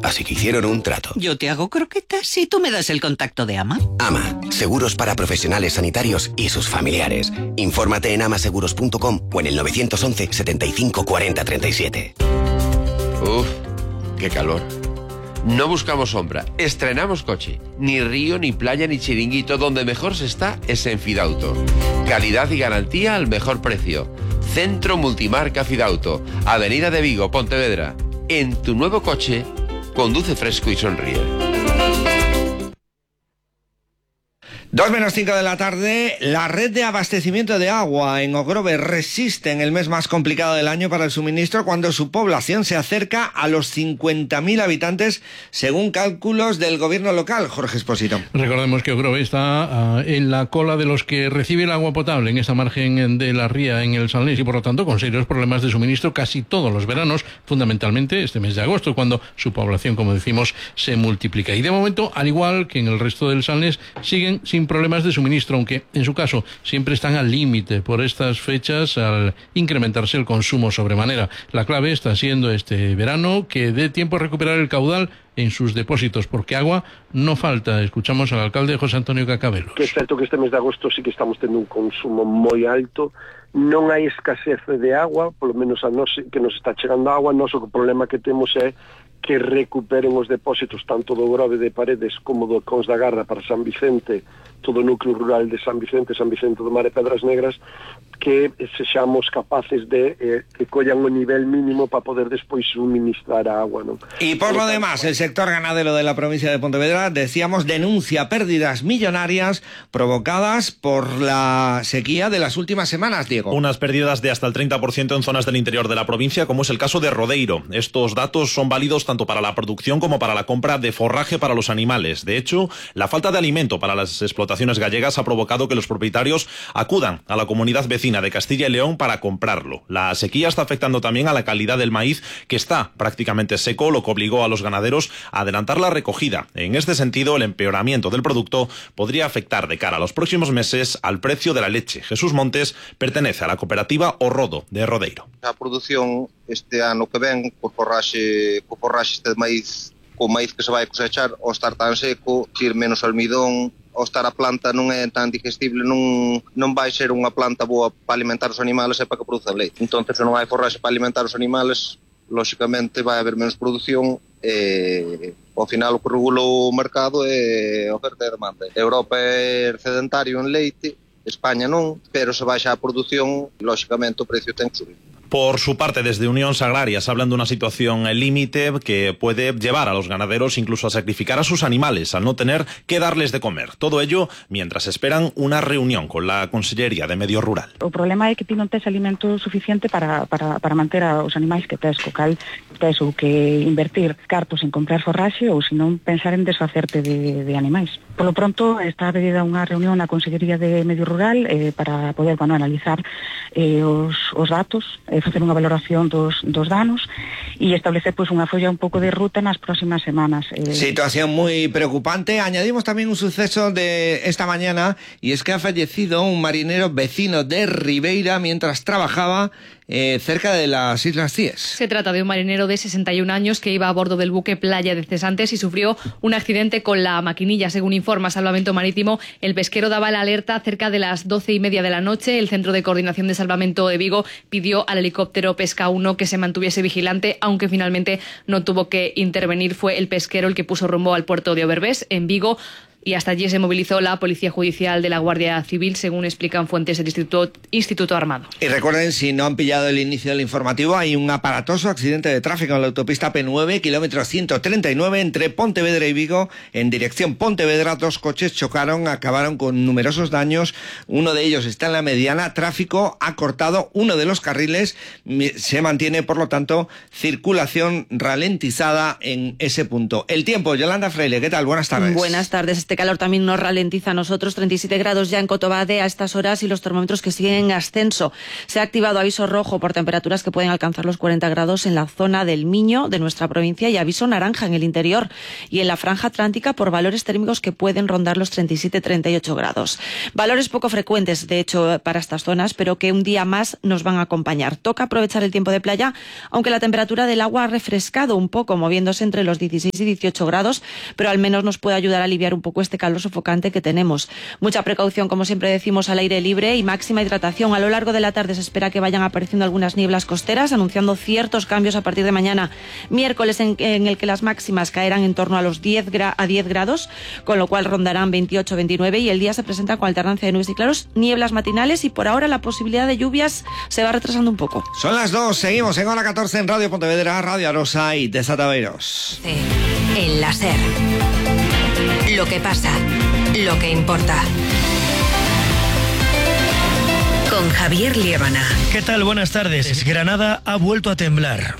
así que hicieron un trato. Yo te hago croquetas y tú me das el contacto de AMA. AMA, seguros para profesionales sanitarios y sus familiares. Infórmate en amaseguros.com o en el 911 75 40 37. Uf, qué calor. No buscamos sombra, estrenamos coche. Ni río, ni playa, ni chiringuito. Donde mejor se está es en Fidauto. Calidad y garantía al mejor precio. Centro Multimarca Fidauto, Avenida de Vigo, Pontevedra. En tu nuevo coche, conduce fresco y sonríe. 2:05 de la tarde, la red de abastecimiento de agua en Ogrove resiste en el mes más complicado del año para el suministro cuando su población se acerca a los 50.000 habitantes según cálculos del gobierno local. Jorge Esposito. Recordemos que Ogrove está en la cola de los que recibe el agua potable en esta margen de la ría en el Salnés y por lo tanto con serios problemas de suministro casi todos los veranos, fundamentalmente este mes de agosto, cuando su población, como decimos, se multiplica. Y de momento, al igual que en el resto del Salnés, siguen sin problemas de suministro, aunque en su caso siempre están al límite por estas fechas al incrementarse el consumo sobremanera. La clave está siendo este verano que dé tiempo a recuperar el caudal en sus depósitos, porque agua no falta. Escuchamos al alcalde José Antonio Cacabelos. Que é certo que este mes de agosto sí que estamos tendo un consumo moi alto, non hai escasez de agua, polo menos a nós que nos está chegando agua. Nós o problema que temos é que recuperen os depósitos tanto do Grove de Paredes como do Cons da Garra para San Vicente, todo o núcleo rural de San Vicente do Mar e Pedras Negras, que sexamos capaces de que collan o nivel mínimo para poder despois suministrar a agua, ¿no? Y por lo demás, el sector ganadero de la provincia de Pontevedra, decíamos, denuncia pérdidas millonarias provocadas por la sequía de las últimas semanas, Diego. Unas pérdidas de hasta el 30% en zonas del interior de la provincia, como es el caso de Rodeiro. Estos datos son válidos tanto para la producción como para la compra de forraje para los animales. De hecho, la falta de alimento para las explotaciones gallegas ha provocado que los propietarios acudan a la comunidad vecina de Castilla y León para comprarlo. La sequía está afectando también a la calidad del maíz, que está prácticamente seco, lo que obligó a los ganaderos a adelantar la recogida. En este sentido, el empeoramiento del producto podría afectar de cara a los próximos meses al precio de la leche. Jesús Montes pertenece a la cooperativa O Rodo de Rodeiro. A produción este ano que ven, co forraxe este maíz, co maíz que se vai cosechar, ao estar tan seco, tir menos almidón, ao estar a planta non é tan digestible, non vai ser unha planta boa para alimentar os animales e para que produza leite. Entonces, se non hai forraxe para alimentar os animales, lóxicamente vai haber menos produción e ao final o que regula o mercado é a oferta e a demanda. Europa é excedentario en leite, España non, pero se baixa a produción, lóxicamente o precio ten que subir. Por su parte, desde Unión Agrarias hablan de una situación límite que puede llevar a los ganaderos incluso a sacrificar a sus animales al no tener que darles de comer. Todo ello mientras esperan una reunión con la Consellería de Medio Rural. O problema é que ti non tes alimento suficiente para manter os animais que tes, co cal tes ou que invertir cartos en comprar forraxe ou senón pensar en desfacerte de animais. Polo pronto está pedida unha reunión na Consellería de Medio Rural para poder analizar os datos, facer unha valoración dos danos e establecer unha folla un pouco de ruta nas próximas semanas. Situación muy preocupante. Añadimos también un suceso de esta mañana y es que ha fallecido un marinero vecino de Ribeira mientras trabajaba cerca de las Islas Cíes. Se trata de un marinero de 61 años que iba a bordo del buque Playa de Cesantes y sufrió un accidente con la maquinilla. Según informa Salvamento Marítimo, el pesquero daba la alerta cerca de las 12:30 de la noche. El Centro de Coordinación de Salvamento de Vigo pidió al helicóptero Pesca 1 que se mantuviese vigilante, aunque finalmente no tuvo que intervenir. Fue el pesquero el que puso rumbo al puerto de Oberbés, en Vigo, y hasta allí se movilizó la Policía Judicial de la Guardia Civil, según explican fuentes del Instituto Armado. Y recuerden, si no han pillado el inicio del informativo, hay un aparatoso accidente de tráfico en la autopista P9, kilómetro 139, entre Pontevedra y Vigo, en dirección Pontevedra. Dos coches chocaron, acabaron con numerosos daños. Uno de ellos está en la mediana. Tráfico ha cortado uno de los carriles. Se mantiene, por lo tanto, circulación ralentizada en ese punto. El tiempo, Yolanda Freile, ¿qué tal? Buenas tardes. Buenas tardes. Este calor también nos ralentiza a nosotros. 37 grados ya en Cotobade a estas horas y los termómetros que siguen en ascenso. Se ha activado aviso rojo por temperaturas que pueden alcanzar los 40 grados en la zona del Miño de nuestra provincia y aviso naranja en el interior y en la franja atlántica por valores térmicos que pueden rondar los 37-38 grados. Valores poco frecuentes, de hecho, para estas zonas, pero que un día más nos van a acompañar. Toca aprovechar el tiempo de playa, aunque la temperatura del agua ha refrescado un poco, moviéndose entre los 16 y 18 grados, pero al menos nos puede ayudar a aliviar un poco este calor sofocante que tenemos. Mucha precaución, como siempre decimos, al aire libre y máxima hidratación. A lo largo de la tarde se espera que vayan apareciendo algunas nieblas costeras, anunciando ciertos cambios a partir de mañana, miércoles, en el que las máximas caerán en torno a los 10 grados, con lo cual rondarán 28-29, y el día se presenta con alternancia de nubes y claros, nieblas matinales, y por ahora la posibilidad de lluvias se va retrasando un poco. Son las 2, seguimos en Hora 14 en Radio Pontevedra, Radio Arosa y Desataveros. En la SER. Lo que pasa, lo que importa. Con Javier Liébana. ¿Qué tal? Buenas tardes. Granada ha vuelto a temblar.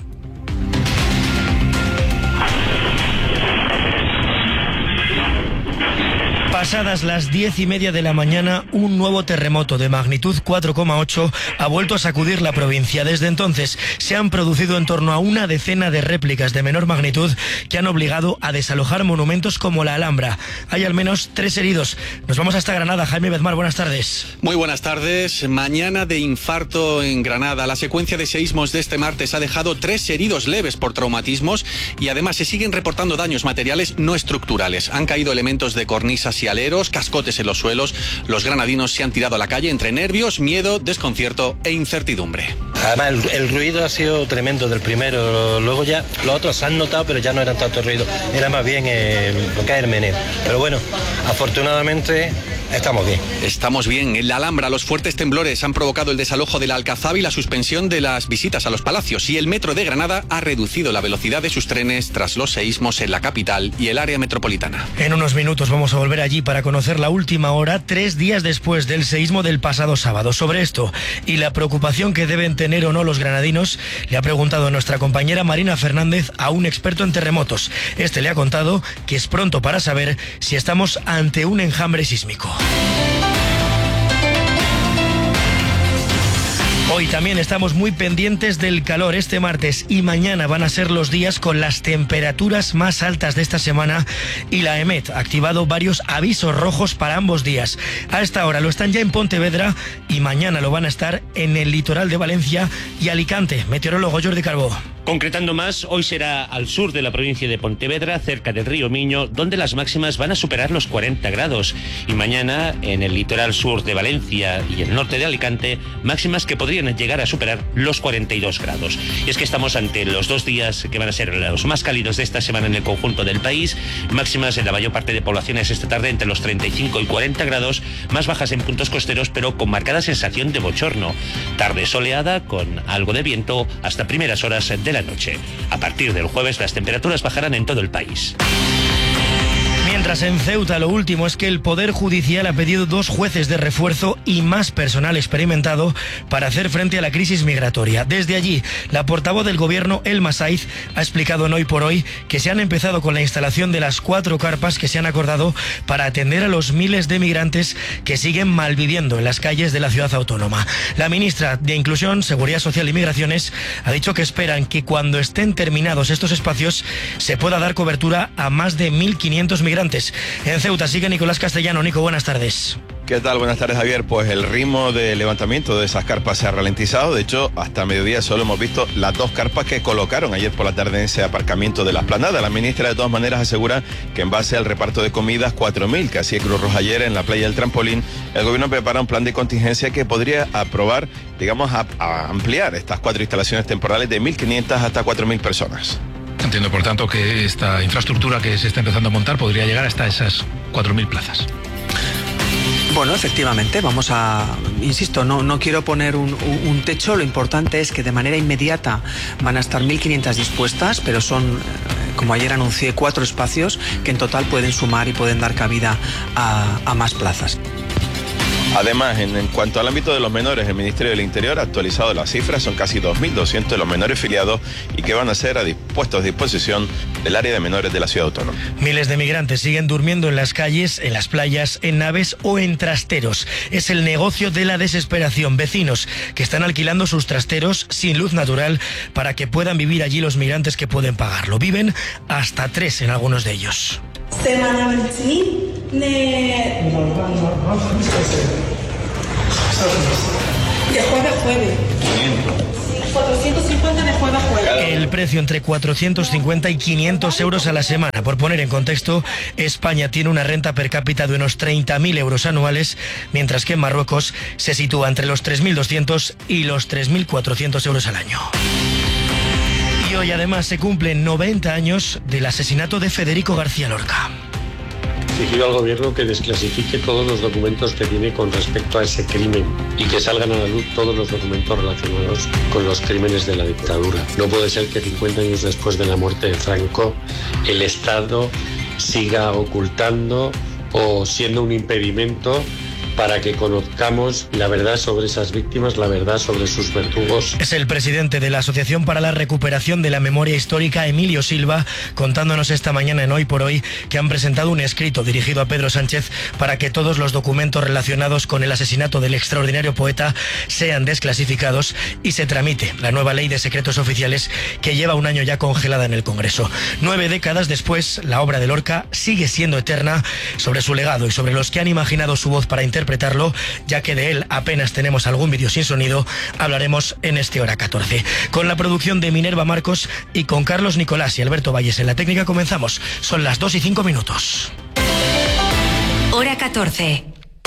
Pasadas las 10:30 de la mañana, un nuevo terremoto de magnitud 4,8 ha vuelto a sacudir la provincia. Desde entonces se han producido en torno a una decena de réplicas de menor magnitud que han obligado a desalojar monumentos como la Alhambra. Hay al menos 3 heridos. Nos vamos hasta Granada. Jaime Bezmar, buenas tardes. Muy buenas tardes. Mañana de infarto en Granada. La secuencia de seísmos de este martes ha dejado 3 heridos leves por traumatismos y además se siguen reportando daños materiales no estructurales. Han caído elementos de cornisas y aleros, cascotes en los suelos. Los granadinos se han tirado a la calle entre nervios, miedo, desconcierto e incertidumbre. Además el ruido ha sido tremendo del primero, luego ya los otros se han notado, pero ya no eran tanto ruido, era más bien lo que es el meneo. Pero bueno, afortunadamente estamos bien. Estamos bien. En la Alhambra los fuertes temblores han provocado el desalojo de la Alcazaba y la suspensión de las visitas a los palacios, y el metro de Granada ha reducido la velocidad de sus trenes tras los seísmos en la capital y el área metropolitana. En unos minutos vamos a volver allí para conocer la última hora, 3 días después del seísmo del pasado sábado. Sobre esto y la preocupación que deben tener o no los granadinos, le ha preguntado nuestra compañera Marina Fernández a un experto en terremotos. Este le ha contado que es pronto para saber si estamos ante un enjambre sísmico. Hoy también estamos muy pendientes del calor. Este martes y mañana van a ser los días con las temperaturas más altas de esta semana y la EMET ha activado varios avisos rojos para ambos días. A esta hora lo están ya en Pontevedra y mañana lo van a estar en el litoral de Valencia y Alicante. Meteorólogo Jordi Carbó. Concretando más, hoy será al sur de la provincia de Pontevedra, cerca del río Miño, donde las máximas van a superar los 40 grados. Y mañana, en el litoral sur de Valencia y el norte de Alicante, máximas que podrían llegar a superar los 42 grados. Y es que estamos ante los 2 días que van a ser los más cálidos de esta semana en el conjunto del país. Máximas en la mayor parte de poblaciones esta tarde entre los 35 y 40 grados, más bajas en puntos costeros, pero con marcada sensación de bochorno. Tarde soleada, con algo de viento, hasta primeras horas de la noche. A partir del jueves las temperaturas bajarán en todo el país. Mientras en Ceuta lo último es que el Poder Judicial ha pedido 2 jueces de refuerzo y más personal experimentado para hacer frente a la crisis migratoria. Desde allí, la portavoz del gobierno, Elma Saiz, ha explicado en Hoy por Hoy que se han empezado con la instalación de las 4 carpas que se han acordado para atender a los miles de migrantes que siguen malviviendo en las calles de la ciudad autónoma. La ministra de Inclusión, Seguridad Social y Migraciones ha dicho que esperan que cuando estén terminados estos espacios se pueda dar cobertura a más de 1.500 migrantes. En Ceuta sigue Nicolás Castellano. Nico, buenas tardes. ¿Qué tal? Buenas tardes, Javier. Pues el ritmo de levantamiento de esas carpas se ha ralentizado. De hecho, hasta mediodía solo hemos visto las 2 carpas que colocaron ayer por la tarde en ese aparcamiento de la Esplanada. La ministra, de todas maneras, asegura que en base al reparto de comidas, 4.000 que hacía Cruz Roja ayer en la playa del Trampolín, el gobierno prepara un plan de contingencia que podría aprobar, digamos, a ampliar estas 4 instalaciones temporales de 1.500 hasta 4.000 personas. Entiendo, por tanto, que esta infraestructura que se está empezando a montar podría llegar hasta esas 4.000 plazas. Bueno, efectivamente, vamos a, insisto, no quiero poner un techo, lo importante es que de manera inmediata van a estar 1.500 dispuestas, pero son, como ayer anuncié, 4 espacios que en total pueden sumar y pueden dar cabida a más plazas. Además, en cuanto al ámbito de los menores, el Ministerio del Interior ha actualizado las cifras, son casi 2.200 de los menores filiados y que van a ser puestos a disposición del área de menores de la ciudad autónoma. Miles de migrantes siguen durmiendo en las calles, en las playas, en naves o en trasteros. Es el negocio de la desesperación. Vecinos que están alquilando sus trasteros sin luz natural para que puedan vivir allí los migrantes que pueden pagarlo. Viven hasta 3 en algunos de ellos. De jueves a jueves. 450 de jueves a jueves. El precio entre 450 y 500 euros a la semana. Por poner en contexto, España tiene una renta per cápita de unos 30.000 euros anuales, mientras que en Marruecos se sitúa entre los 3.200 y los 3.400 euros al año. Y hoy además se cumplen 90 años del asesinato de Federico García Lorca. Exigido al gobierno que desclasifique todos los documentos que tiene con respecto a ese crimen y que salgan a la luz todos los documentos relacionados con los crímenes de la dictadura. No puede ser que 50 años después de la muerte de Franco el Estado siga ocultando o siendo un impedimento para que conozcamos la verdad sobre esas víctimas, la verdad sobre sus verdugos. Es el presidente de la Asociación para la Recuperación de la Memoria Histórica, Emilio Silva, contándonos esta mañana en Hoy por Hoy que han presentado un escrito dirigido a Pedro Sánchez para que todos los documentos relacionados con el asesinato del extraordinario poeta sean desclasificados y se tramite la nueva ley de secretos oficiales que lleva un año ya congelada en el Congreso. 9 décadas después, la obra de Lorca sigue siendo eterna. Sobre su legado y sobre los que han imaginado su voz para interpretarlo, ya que de él apenas tenemos algún vídeo sin sonido, hablaremos en este Hora 14. Con la producción de Minerva Marcos y con Carlos Nicolás y Alberto Valles en la técnica comenzamos. Son las 2:05. Hora 14.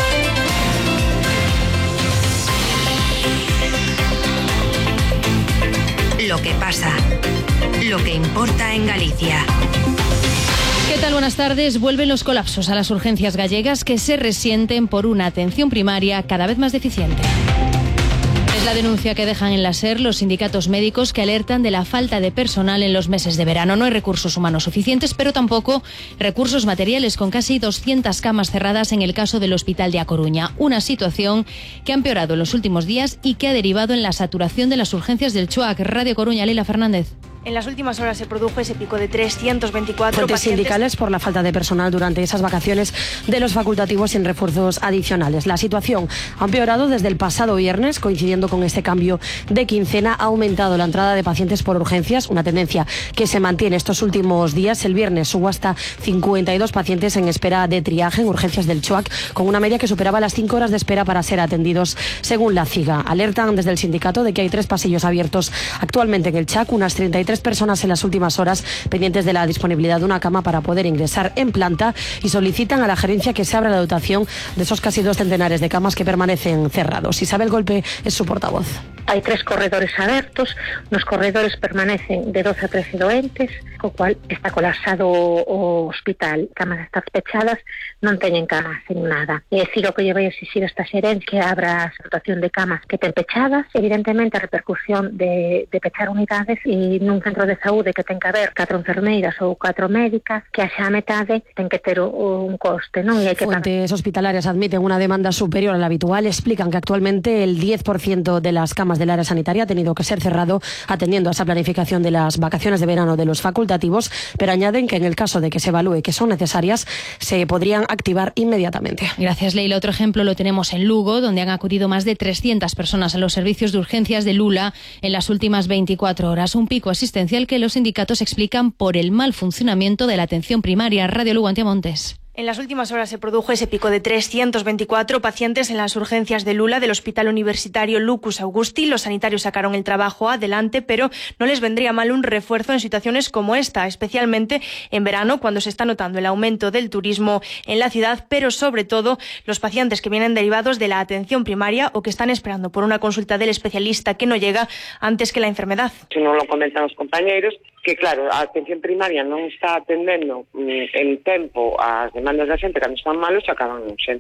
Lo que pasa, lo que importa en Galicia. ¿Qué tal? Buenas tardes. Vuelven los colapsos a las urgencias gallegas que se resienten por una atención primaria cada vez más deficiente. Es la denuncia que dejan en la SER los sindicatos médicos que alertan de la falta de personal en los meses de verano. No hay recursos humanos suficientes, pero tampoco recursos materiales, con casi 200 camas cerradas en el caso del Hospital de A Coruña. Una situación que ha empeorado en los últimos días y que ha derivado en la saturación de las urgencias del CHUAC. Radio Coruña, Leila Fernández. En las últimas horas se produjo ese pico de 324 fuentes sindicales por la falta de personal durante esas vacaciones de los facultativos sin refuerzos adicionales. La situación ha empeorado desde el pasado viernes, coincidiendo con este cambio de quincena. Ha aumentado la entrada de pacientes por urgencias, una tendencia que se mantiene estos últimos días. El viernes hubo hasta 52 pacientes en espera de triaje en urgencias del CHUAC, con una media que superaba las 5 horas de espera para ser atendidos, según la CIGA. Alertan desde el sindicato de que hay 3 pasillos abiertos actualmente en el CHUAC, unas 33 personas en las últimas horas pendientes de la disponibilidad de una cama para poder ingresar en planta, y solicitan a la gerencia que se abra la dotación de esos casi 2 centenares de camas que permanecen cerrados. Isabel Golpe es su portavoz. Hay 3 corredores abiertos, los corredores permanecen de 12 a 13 doentes, co cual está colapsado o hospital. Camas están pechadas, non teñen camas en nada. É dicir, o que lle vai exixir esta xerencia que abra a dotación de camas que ten pechadas. Evidentemente, a repercusión de pechar unidades e nun centro de saúde que ten que haber 4 enfermeiras ou 4 médicas, que haxa a metade ten que ter un coste, non? E hai que Fuentes hospitalarias admiten una demanda superior a la habitual. Explican que actualmente el 10% de las camas del área sanitaria ha tenido que ser cerrado atendiendo a esa planificación de las vacaciones de verano de los facultativos, pero añaden que en el caso de que se evalúe que son necesarias, se podrían activar inmediatamente. Gracias, Leila. Otro ejemplo lo tenemos en Lugo, donde han acudido más de 300 personas a los servicios de urgencias de Lula en las últimas 24 horas. Un pico asistencial que los sindicatos explican por el mal funcionamiento de la atención primaria. Radio Lugo, Antiamontes. En las últimas horas se produjo ese pico de 324 pacientes en las urgencias de Lula del Hospital Universitario Lucus Augusti. Los sanitarios sacaron el trabajo adelante, pero no les vendría mal un refuerzo en situaciones como esta, especialmente en verano, cuando se está notando el aumento del turismo en la ciudad, pero sobre todo los pacientes que vienen derivados de la atención primaria o que están esperando por una consulta del especialista que no llega antes que la enfermedad. Se non lo comentan os compañeiros, que claro, a atención primaria non está atendendo en tempo as demandas da xente cando están malos, acaban en urgencias.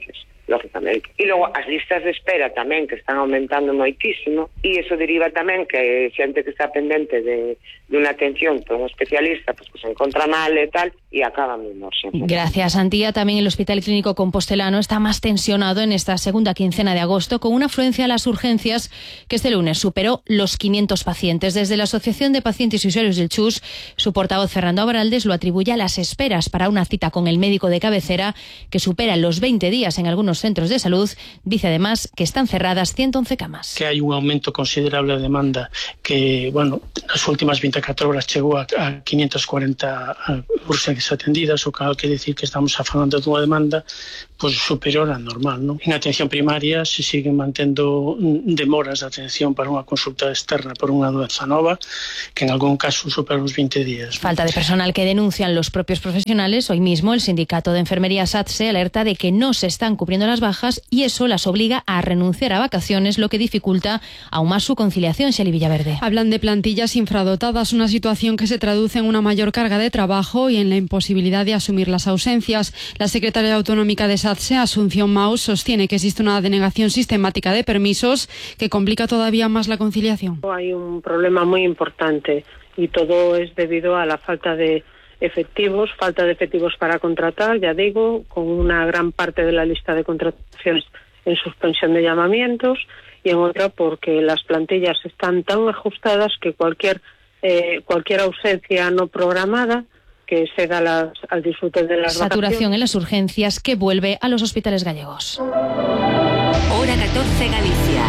lógicamente. E logo as listas de espera tamén, que están aumentando moitísimo, e iso deriva tamén que xente que está pendente de unha atención por un especialista, pues, que se encontra mal e tal, e acaban en urgencia. Gracias, Antía. También el Hospital Clínico Compostelano está más tensionado en esta segunda quincena de agosto, con una afluencia a las urgencias que este lunes superó los 500 pacientes. Desde la Asociación de Pacientes y Usuarios del CHUS, su portavoz Fernando Abraldes lo atribuye a las esperas para una cita con el médico de cabecera, que superan los 20 días en algunos centros de salud. Dice además que están cerradas 111 camas. Que hai un aumento considerable de demanda, que, nas últimas 24 horas chegou a 540 urgencias atendidas, o que quer decir que estamos falando dunha demanda superior á normal, non? En atención primaria se siguen mantendo demoras de atención para unha consulta externa por unha doenza nova, que en algún caso supera os 20 días. Falta de personal que denuncian los propios profesionales. Hoy mismo el sindicato de enfermería SATSE alerta de que no se están cubriendo las bajas y eso las obliga a renunciar a vacaciones, lo que dificulta aún más su conciliación. Xeli Villaverde. Hablan de plantillas infradotadas, una situación que se traduce en una mayor carga de trabajo y en la imposibilidad de asumir las ausencias. La secretaria autonómica de SATSE, Asunción Maus, sostiene que existe una denegación sistemática de permisos que complica todavía más la conciliación. Hay un problema muy importante y todo es debido a la falta de efectivos para contratar, ya digo, con una gran parte de la lista de contrataciones en suspensión de llamamientos, y en otra porque las plantillas están tan ajustadas que cualquier ausencia no programada que se da al disfrute de las saturación vacaciones. En las urgencias que vuelve a los hospitales gallegos. Hora 14 Galicia.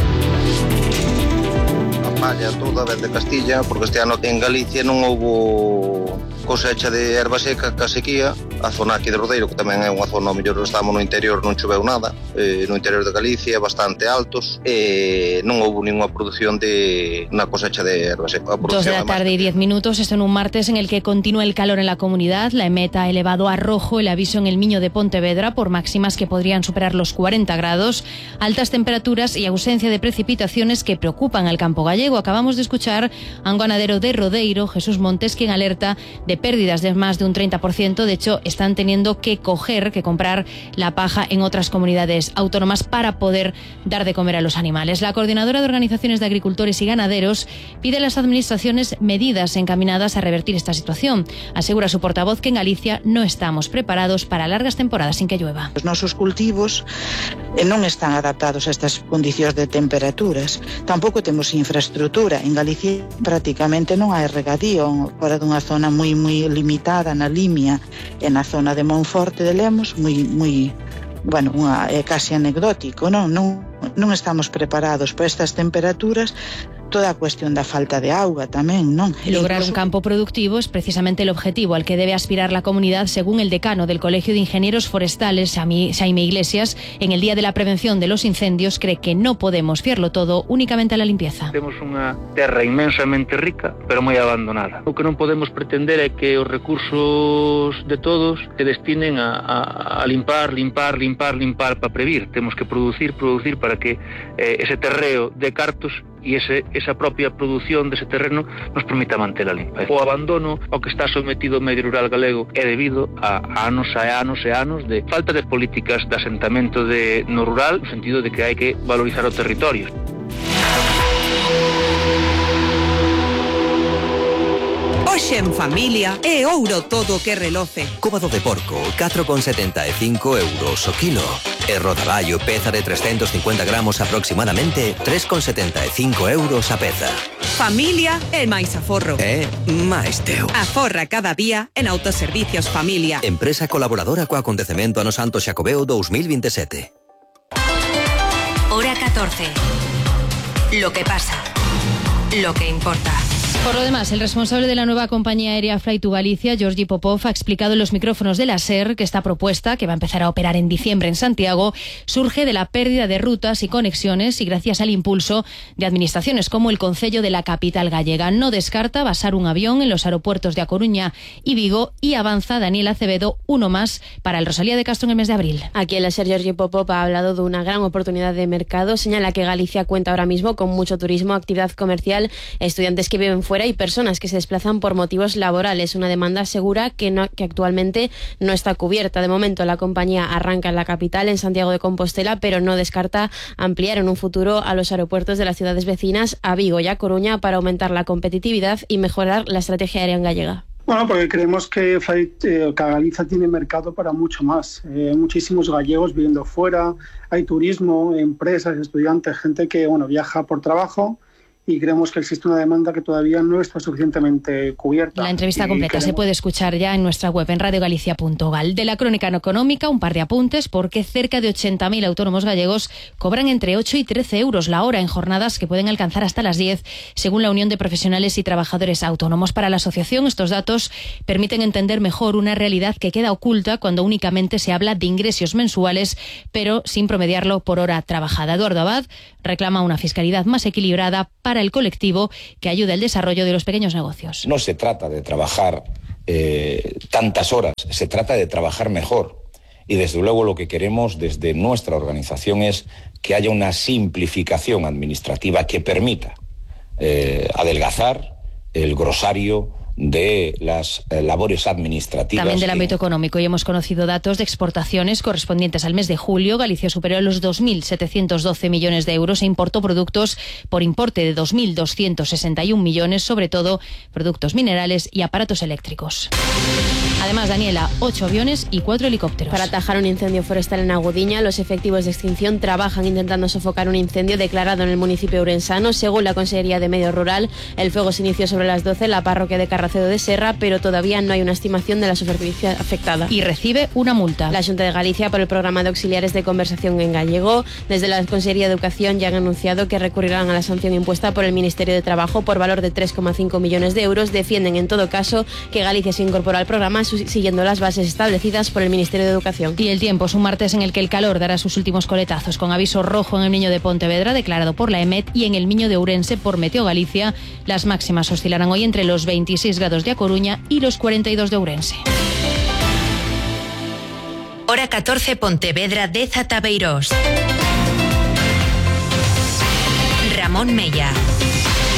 A falla toda vez de Castilla, porque este ano en Galicia non houbo cosecha de erva seca ca sequía. A zona aquí de Rodeiro, que tamén é unha zona, ao mellor estamos no interior, non choveu nada, no interior de Galicia, bastante altos, non houbo ninguna produción na cosecha de erva seca. 2 de la tarde y 10 minutos, esto en un martes en el que continúa el calor en la comunidad. La EMET ha elevado a rojo el aviso en el Miño de Pontevedra por máximas que podrían superar los 40 grados, altas temperaturas y ausencia de precipitaciones que preocupan al campo gallego. Acabamos de escuchar a un ganadero de Rodeiro, Jesús Montes, quien alerta de pérdidas de más de un 30%. De hecho, están teniendo que comprar la paja en otras comunidades autónomas para poder dar de comer a los animales. La coordinadora de organizaciones de agricultores y ganaderos pide a las administraciones medidas encaminadas a revertir esta situación. Asegura su portavoz que en Galicia no estamos preparados para largas temporadas sin que llueva. Os nosos cultivos non están adaptados a estas condicións de temperaturas. Tampouco temos infraestructura. En Galicia prácticamente non hai regadío, fora dunha zona moi limitada na Limia e na zona de Monforte de Lemos, é casi anecdótico, non estamos preparados para estas temperaturas. Toda a cuestión da falta de auga tamén, non? Lograr un campo productivo es precisamente el objetivo al que debe aspirar la comunidad, según el decano del Colegio de Ingenieros Forestales, Xaime Iglesias. En el Día de la Prevención de los Incendios cree que no podemos fiarlo todo únicamente a la limpieza. Temos unha terra inmensamente rica, pero moi abandonada. O que non podemos pretender é que os recursos de todos se destinen a limpar para previr. Temos que producir para que ese terreo de cartos e esa propia produción dese terreno nos permita manter a limpa. O abandono ao que está sometido o medio rural galego é debido a anos e anos de falta de políticas de asentamento no rural, no sentido de que hai que valorizar o territorio. Hoxe en familia é ouro todo que reloce. Cóbado de porco, 4,75 euros o kilo. E rodaballo, peza de 350 gramos aproximadamente, 3,75 euros a peza. Familia é máis aforro. É máis teu. Aforra cada día en Autoservicios Familia. Empresa colaboradora co acontecemento Ano Santo Xacobeo 2027. Hora 14. Lo que pasa. Lo que importa. Por lo demás, el responsable de la nueva compañía aérea Fly to Galicia, Georgi Popov, ha explicado en los micrófonos de la SER que esta propuesta, que va a empezar a operar en diciembre en Santiago, surge de la pérdida de rutas y conexiones y gracias al impulso de administraciones como el Concello de la capital gallega. No descarta basar un avión en los aeropuertos de A Coruña y Vigo y avanza Daniel Acevedo, uno más para el Rosalía de Castro en el mes de abril. Aquí en la SER, Georgi Popov ha hablado de una gran oportunidad de mercado. Señala que Galicia cuenta ahora mismo con mucho turismo, actividad comercial, estudiantes que viven fuera fuera y personas que se desplazan por motivos laborales. Una demanda segura que actualmente no está cubierta. De momento la compañía arranca en la capital, en Santiago de Compostela, pero no descarta ampliar en un futuro a los aeropuertos de las ciudades vecinas, a Vigo y a Coruña, para aumentar la competitividad y mejorar la estrategia aérea gallega. Bueno, porque creemos que Galicia tiene mercado para mucho más. Hay muchísimos gallegos viviendo fuera, hay turismo, empresas, estudiantes, gente que viaja por trabajo, y creemos que existe una demanda que todavía no está suficientemente cubierta. La entrevista completa se puede escuchar ya en nuestra web, en radiogalicia.gal. De la crónica económica, un par de apuntes, porque cerca de 80.000 autónomos gallegos cobran entre 8 y 13 euros la hora en jornadas que pueden alcanzar hasta las 10, según la Unión de Profesionales y Trabajadores Autónomos. Para la asociación, estos datos permiten entender mejor una realidad que queda oculta cuando únicamente se habla de ingresos mensuales, pero sin promediarlo por hora trabajada. Eduardo Abad reclama una fiscalidad más equilibrada para el colectivo que ayude al desarrollo de los pequeños negocios. No se trata de trabajar tantas horas, se trata de trabajar mejor. Y desde luego lo que queremos desde nuestra organización es que haya una simplificación administrativa que permita adelgazar el grosario de las labores administrativas. También del ámbito económico, y hemos conocido datos de exportaciones correspondientes al mes de julio. Galicia superó los 2.712 millones de euros e importó productos por importe de 2.261 millones, sobre todo productos minerales y aparatos eléctricos. Además, Daniela, 8 aviones y 4 helicópteros. Para atajar un incendio forestal en Agudiña, los efectivos de extinción trabajan intentando sofocar un incendio declarado en el municipio urensano. Según la Consejería de Medio Rural, el fuego se inició sobre las 12 en la parroquia de Carracedo de Serra, pero todavía no hay una estimación de la superficie afectada. Y recibe una multa. La Xunta de Galicia, por el programa de auxiliares de conversación en gallego, desde la Consejería de Educación ya han anunciado que recurrirán a la sanción impuesta por el Ministerio de Trabajo por valor de 3,5 millones de euros. Defienden en todo caso que Galicia se incorpora al programa siguiendo las bases establecidas por el Ministerio de Educación. Y el tiempo es un martes en el que el calor dará sus últimos coletazos, con aviso rojo en el Miño de Pontevedra, declarado por la EMET, y en el Miño de Ourense por Meteo Galicia. Las máximas oscilarán hoy entre los 26 grados de A Coruña y los 42 de Ourense. Hora 14, Pontevedra, 10 Atabeirós. Ramón Mella.